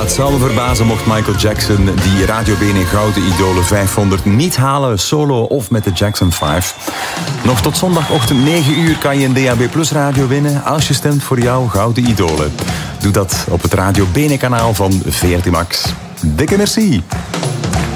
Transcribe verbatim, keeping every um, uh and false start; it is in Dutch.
het zou me verbazen mocht Michael Jackson die Radio Bene Gouden Idolen vijfhonderd niet halen, solo of met de Jackson vijf. Nog tot zondagochtend negen uur kan je een D A B Plus radio winnen als je stemt voor jouw Gouden Idolen. Doe dat op het Radio Bene kanaal van V R T Max. Dikke merci!